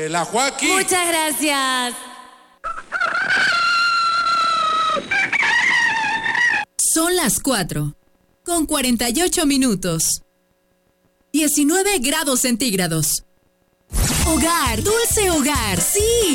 La Joaquín. Muchas gracias. Son las 4:48. 19 grados centígrados. Hogar, dulce hogar, sí.